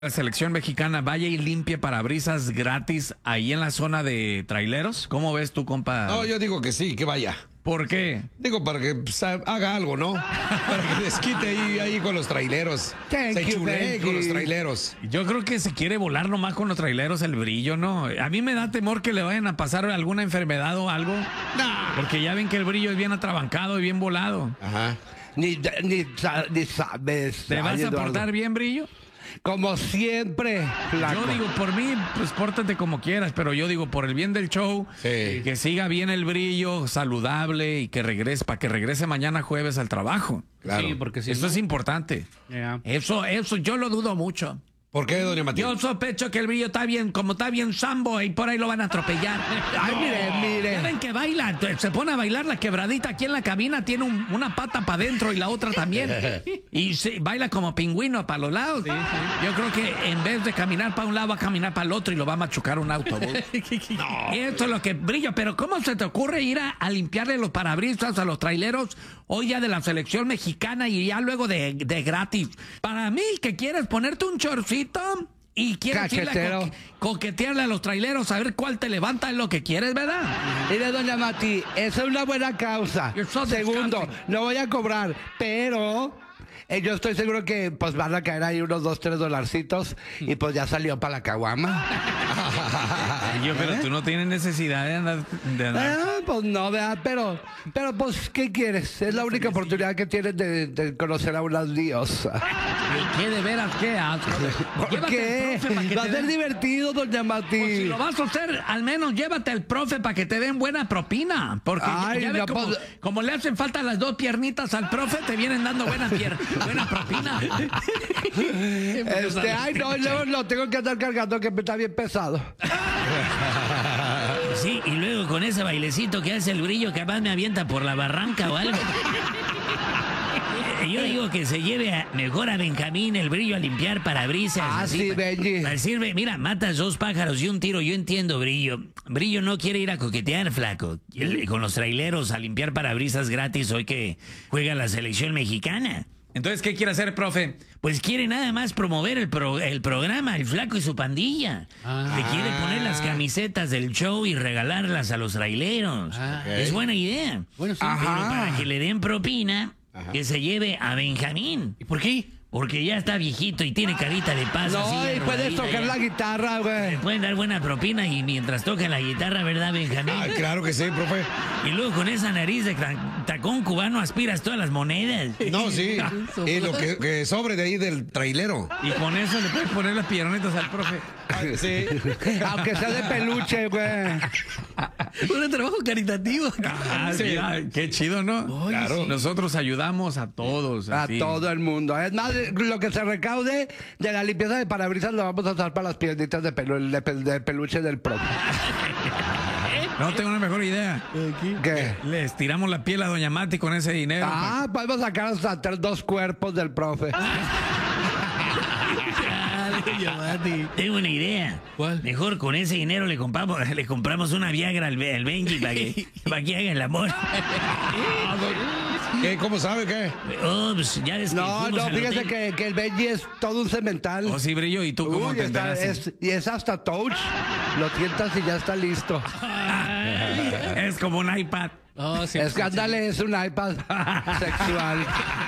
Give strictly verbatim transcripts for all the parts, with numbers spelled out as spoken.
La selección mexicana vaya y limpie parabrisas gratis ahí en la zona de traileros. ¿Cómo ves tú, compa? No, yo digo que sí, que vaya. ¿Por qué? Digo, para que pues, haga algo, ¿no? Para que desquite ahí, ahí con los traileros. Thank Se you, chulee thank con los you. traileros. Yo creo que se quiere volar nomás con los traileros el brillo, ¿no? A mí me da temor que le vayan a pasar alguna enfermedad o algo. Nah. Porque ya ven que el brillo es bien atrabancado y bien volado. Ajá. Ni, ni, sa- ni sabes. ¿Te vas Ay, a Eduardo. portar bien, brillo? Como siempre, flaco. Yo digo, por mí, pues pórtate como quieras, pero yo digo, por el bien del show, Sí. que siga bien el brillo, saludable y que regrese, para que regrese mañana jueves al trabajo. Claro. Sí, porque si Eso no- es importante. Ya. Eso, eso yo lo dudo mucho. ¿Por qué, doña Matilde? Yo sospecho que el brillo está bien, como está bien sambo y por ahí lo van a atropellar. Ay, mire, mire. Ya ven que baila, se pone a bailar la quebradita aquí en la cabina, tiene un- una pata para adentro y la otra también. Y se, baila como pingüino para los lados. Yo creo que en vez de caminar para un lado, va a caminar para el otro y lo va a machucar un autobús. Y esto es lo que brillo, pero ¿cómo se te ocurre ir a, a limpiarle los parabrisas a los traileros hoy ya de la selección mexicana y ya luego de, de gratis? Para mí, que quieres ponerte un chorcito y quieres irle a Cachetero. coque- coquetearle a los traileros a ver cuál te levanta es lo que quieres, ¿verdad? Mire, doña Mati, esa es una buena causa. You're so Segundo, disgusting. no voy a cobrar, pero eh, yo estoy seguro que pues van a caer ahí unos dos, tres dolarcitos y pues ya salió para la caguama. Yo, pero tú no tienes necesidad de andar... de andar- Ah, pues no, ¿verdad? Pero, pero pues, ¿qué quieres? Es la única oportunidad que tienes de, de conocer a unas diosas. ¿Qué de veras? ¿Qué asco? ¿Por Llévate qué? al profe pa' que Va a te ser den- divertido, doña Mati. Pues si lo vas a hacer, al menos llévate al profe para que te den buena propina. Porque Ay, ya ves no, como, pues- como le hacen falta las dos piernitas al profe, te vienen dando buena, pier- buena propina. Este, ay, no, yo lo tengo que andar cargando que está bien pesado. Sí, y luego con ese bailecito que hace el brillo, capaz me avienta por la barranca o algo. Yo digo que se lleve a- mejor a Benjamín el brillo a limpiar parabrisas. Ah, así, sí, pa- Benji. pa- sirve, mira, matas dos pájaros y un tiro. Yo entiendo, Brillo. Brillo no quiere ir a coquetear, flaco. El- con los traileros a limpiar parabrisas gratis hoy que juega la selección mexicana. Entonces, ¿qué quiere hacer, profe? Pues quiere nada más promover el, pro- el programa, el flaco y su pandilla. Ah. Le quiere poner las camisetas del show y regalarlas a los traileros. Ah. Es buena idea. Bueno, sí. Pero para que le den propina, que se lleve a Benjamín. ¿Y por qué? Porque ya está viejito y tiene carita de paz. así, No, y puedes arrugadita tocar ya. la guitarra, güey. Pueden dar buena propina y mientras toca la guitarra, ¿verdad, Benjamín? Ay, claro que sí, profe. Y luego con esa nariz de ta- tacón cubano aspiras todas las monedas. No, sí. Y lo que, que sobre de ahí del trailero. Y con eso le puedes poner las piernitas al profe. Sí. Aunque sea de peluche, güey. Un trabajo caritativo. Ah, sí, ah, qué chido, ¿no? Claro. Nosotros ayudamos a todos. A así. todo el mundo. Es más, lo que se recaude de la limpieza de parabrisas lo vamos a usar para las piernitas de, pelu- de, pel- de peluche del profe. No, tengo una mejor idea. ¿Qué? Le estiramos la piel a Doña Mati con ese dinero. Ah, podemos sacar hasta tres- dos cuerpos del profe. Tengo una idea. ¿Cuál? Mejor con ese dinero le compramos, le compramos una Viagra al, Be- al Benji para que, para que haga el amor. ¿Qué? ¿Cómo sabe qué? Oh, pues, ya ves que No, fuimos no, al fíjese hotel. que, que el Benji es todo un cemental. Oh, sí, Brillo, ¿y tú cómo Uy, te está- enteras? es, y es hasta touch. Lo tientas y ya está listo. Es como un iPad. Oh, sí, Es que ándale, es un iPad sexual.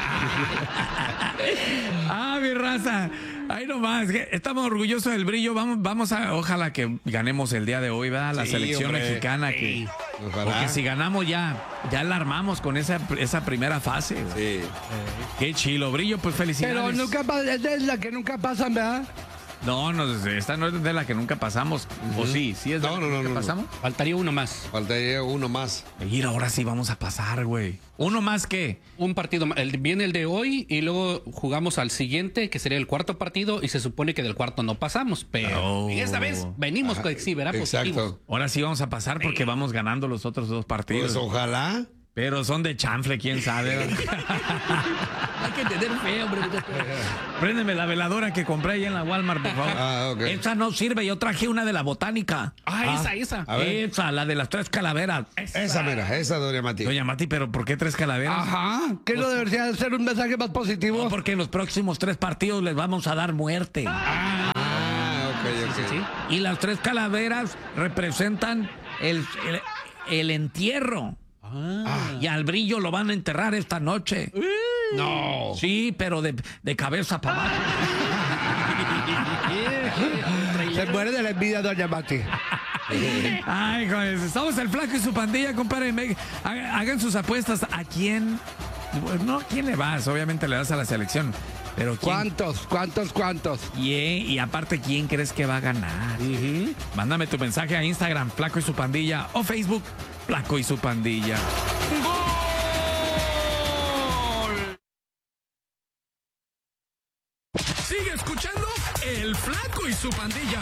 Ah, mi raza. Ahí nomás. que Estamos orgullosos del Brillo. Vamos, vamos a, ojalá que ganemos el día de hoy, ¿verdad? La Sí, selección hombre. mexicana. Que, Ojalá. porque si ganamos ya, ya la armamos con esa, esa primera fase. güey. Sí. Qué chilo. Brillo, pues felicidades. Pero nunca pasa, es de la que nunca pasan, ¿verdad? No, no, esta no es de la que nunca pasamos. ¿O sí? ¿Sí es de No, la no, que no, nunca no, no. pasamos? Faltaría uno más. Faltaría uno más. Ir, ahora sí vamos a pasar, güey. ¿Uno más que? Un partido más. El- Viene el de hoy y luego jugamos al siguiente, que sería el cuarto partido, y se supone que del cuarto no pasamos. Pero Oh. esta vez venimos con sí, ¿verdad? Positivos. Exacto. Ahora sí vamos a pasar porque vamos ganando los otros dos partidos. Pues ojalá. Pero son de chanfle, quién sabe. Hay que tener fe, hombre. Préndeme la veladora que compré ahí en la Walmart, por favor. Ah, ok. Esa no sirve, yo traje una de la botánica. Ah, esa, esa. A ver. Esa, la de las tres calaveras. Esa, mira, esa, doña Mati. Doña Mati, ¿pero por qué tres calaveras? Ajá. ¿Qué no debería ser un mensaje más positivo? No, porque en los próximos tres partidos les vamos a dar muerte. Ah, ok, ok. Sí. Y las tres calaveras representan el, el, el entierro. Ah. Y al Brillo lo van a enterrar esta noche. No. Sí, pero de, de cabeza para abajo. Se muere de la envidia, doña Mati. Ay, joder, estamos el Flaco y su pandilla, compadre. Me- hagan hagan sus apuestas. ¿A quién? No, ¿a quién le vas? Obviamente le das a la selección. Pero ¿quién? ¿Cuántos? ¿Cuántos? ¿Cuántos? Y, y aparte, ¿quién crees que va a ganar? Mándame tu mensaje a Instagram, Flaco y su pandilla, o Facebook, Flaco y su pandilla. Sigue escuchando El Flaco y su pandilla.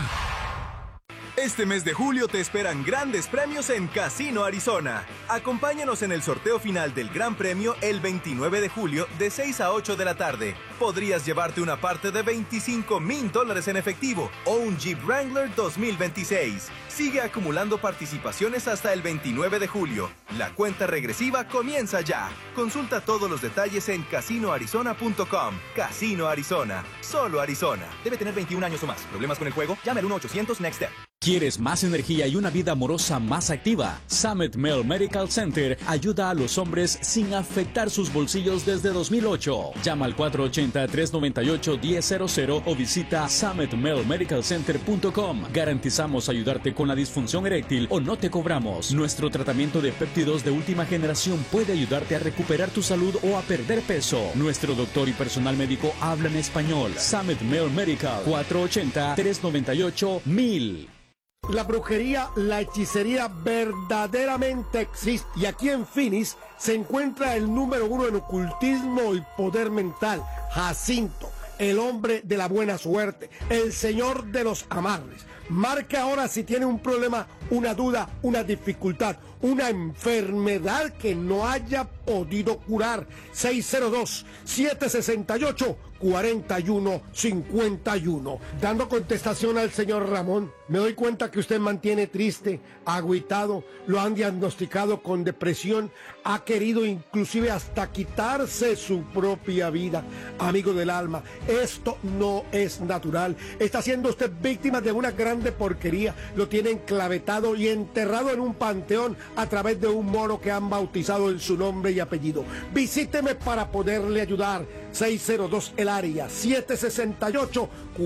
Este mes de julio te esperan grandes premios en Casino Arizona. Acompáñanos en el sorteo final del Gran Premio el veintinueve de julio de seis a ocho de la tarde. Podrías llevarte una parte de veinticinco mil dólares en efectivo o un Jeep Wrangler dos mil veintiséis. Sigue acumulando participaciones hasta el veintinueve de julio. La cuenta regresiva comienza ya. Consulta todos los detalles en casino arizona punto com. Casino Arizona. Solo Arizona. Debe tener veintiún años o más. ¿Problemas con el juego? Llame al uno ochocientos next step. ¿Quieres más energía y una vida amorosa más activa? Summit Male Medical Center ayuda a los hombres sin afectar sus bolsillos desde dos mil ocho. Llama al cuatro ochenta, tres noventa y ocho, diez cero cero o visita summit male medical center punto com. Garantizamos ayudarte con la disfunción eréctil o no te cobramos. Nuestro tratamiento de péptidos de última generación puede ayudarte a recuperar tu salud o a perder peso. Nuestro doctor y personal médico hablan español. Summit Male Medical, cuatro ochenta, tres noventa y ocho, mil. La brujería, la hechicería verdaderamente existe. Y aquí en Phoenix se encuentra el número uno en ocultismo y poder mental, Jacinto, el hombre de la buena suerte, el señor de los amarres. Marque ahora si tiene un problema, una duda, una dificultad, una enfermedad que no haya podido curar. seis cero dos, siete seis ocho, cuatro uno cinco uno. Dando contestación al señor Ramón, me doy cuenta que usted mantiene triste, agüitado, lo han diagnosticado con depresión, ha querido inclusive hasta quitarse su propia vida. Amigo del alma, esto no es natural. Está siendo usted víctima de una grande porquería. Lo tienen clavetado y enterrado en un panteón a través de un mono que han bautizado en su nombre y apellido. Visíteme para poderle ayudar. seis cero dos el área, siete seis ocho,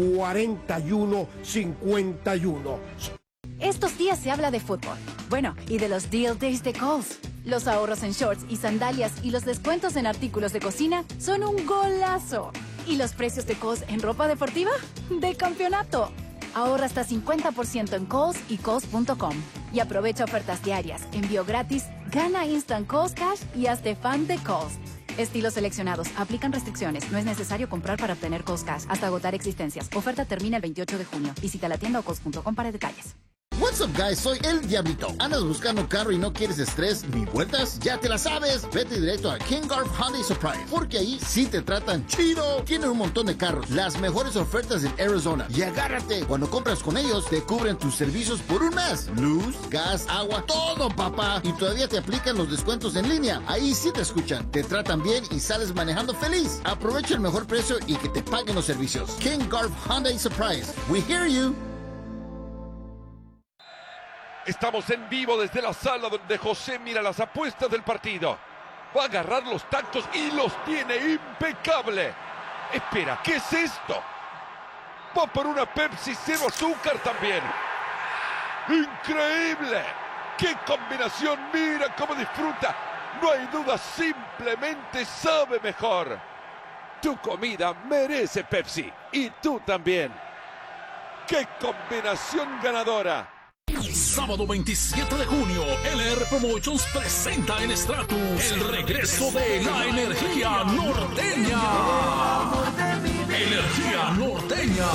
cuatro uno cinco uno. Estos días se habla de fútbol. Bueno, y de los Deal Days de Kohl's. Los ahorros en shorts y sandalias y los descuentos en artículos de cocina son un golazo. ¿Y los precios de Kohl's en ropa deportiva? ¡De campeonato! Ahorra hasta cincuenta por ciento en Kohl's y Kohl's punto com. Y aprovecha ofertas diarias, envío gratis, gana Instant Kohl's Cash y hazte fan de Kohl's. Estilos seleccionados. Aplican restricciones. No es necesario comprar para obtener Kohl's Cash hasta agotar existencias. Oferta termina el veintiocho de junio. Visita la tienda o Kohl's punto com para detalles. What's up, guys? Soy El Diablito. ¿Andas buscando carro y no quieres estrés ni vueltas? Ya te la sabes. Vete directo a King Garf Hyundai Surprise, porque ahí sí te tratan chido. Tienen un montón de carros, las mejores ofertas en Arizona. Y agárrate, cuando compras con ellos, te cubren tus servicios por un mes. Luz, gas, agua, todo, papá. Y todavía te aplican los descuentos en línea. Ahí sí te escuchan, te tratan bien y sales manejando feliz. Aprovecha el mejor precio y que te paguen los servicios. King Garf Hyundai Surprise. We hear you. Estamos en vivo desde la sala donde José mira las apuestas del partido. Va a agarrar los tactos y los tiene impecable. Espera, ¿qué es esto? Va por una Pepsi cero azúcar también. ¡Increíble! ¡Qué combinación! ¡Mira cómo disfruta! No hay duda, simplemente sabe mejor. Tu comida merece Pepsi. Y tú también. ¡Qué combinación ganadora! Sábado veintisiete de junio, L R Promotions presenta en Stratus el regreso de la energía norteña. Energía norteña.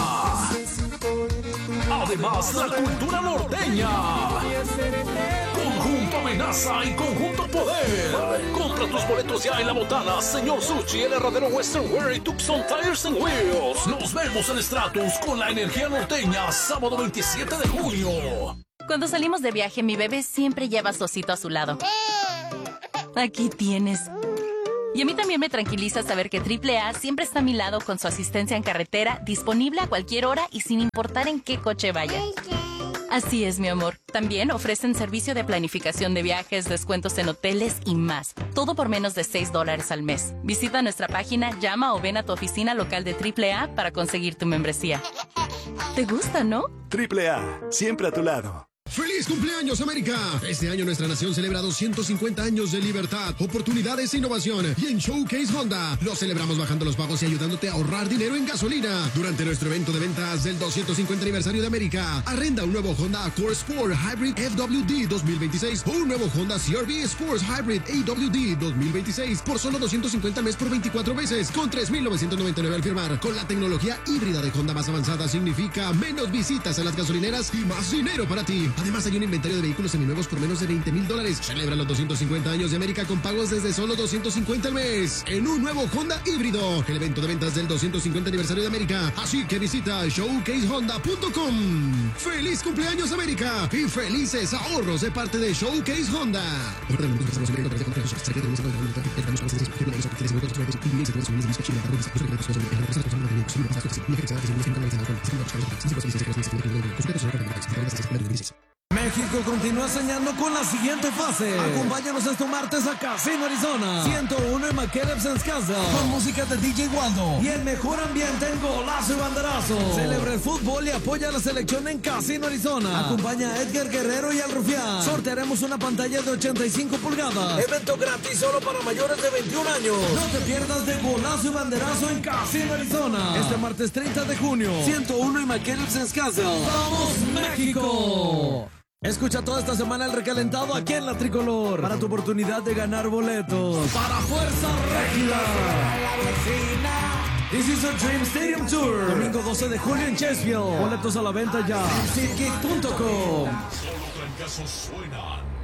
Además, la cultura norteña. Conjunto Amenaza y Conjunto Poder. Compra tus boletos ya en La Botana, Señor Sushi, El Herradero Western Wear y Tucson Tires and Wheels. Nos vemos en Stratus con la energía norteña, sábado veintisiete de junio. Cuando salimos de viaje, mi bebé siempre lleva su osito a su lado. Aquí tienes. Y a mí también me tranquiliza saber que triple A siempre está a mi lado con su asistencia en carretera, disponible a cualquier hora y sin importar en qué coche vaya. Así es, mi amor. También ofrecen servicio de planificación de viajes, descuentos en hoteles y más. Todo por menos de seis dólares al mes. Visita nuestra página, llama o ven a tu oficina local de triple A para conseguir tu membresía. ¿Te gusta, no? triple A, siempre a tu lado. ¡Feliz cumpleaños, América! Este año nuestra nación celebra doscientos cincuenta años de libertad, oportunidades e innovación. Y en Showcase Honda lo celebramos bajando los pagos y ayudándote a ahorrar dinero en gasolina. Durante nuestro evento de ventas del doscientos cincuenta aniversario de América, arrenda un nuevo Honda Accord Sport Hybrid F W D dos mil veintiséis o un nuevo Honda C R V Sports Hybrid A W D dos mil veintiséis por solo doscientos cincuenta al mes por veinticuatro meses con tres mil novecientos noventa y nueve al firmar. Con la tecnología híbrida de Honda más avanzada significa menos visitas a las gasolineras y más dinero para ti. Además, hay un inventario de vehículos seminuevos por menos de veinte mil dólares. Celebra los doscientos cincuenta años de América con pagos desde solo doscientos cincuenta al mes en un nuevo Honda híbrido. El evento de ventas del doscientos cincuenta aniversario de América. Así que visita showcase honda punto com. ¡Feliz cumpleaños, América! Y felices ahorros de parte de Showcase Honda. México continúa soñando con la siguiente fase. Acompáñanos este martes a Casino Arizona ciento uno en McKellips Castle con música de D J Waldo y el mejor ambiente en golazo y banderazo. Celebra el fútbol y apoya a la selección en Casino Arizona. Acompaña a Edgar Guerrero y al Rufián. Sortearemos una pantalla de ochenta y cinco pulgadas. Evento gratis solo para mayores de veintiún años. No te pierdas de golazo y banderazo en Casino Arizona. Este martes treinta de junio, ciento uno en McKellips Castle. ¡Vamos, México! Escucha toda esta semana el recalentado aquí en La Tricolor para tu oportunidad de ganar boletos para Fuerza Régida. This is a Dream Stadium Tour. Domingo doce de julio en Chesterfield. Boletos a la venta ya. Ticket punto com. Solo trancazos suenan.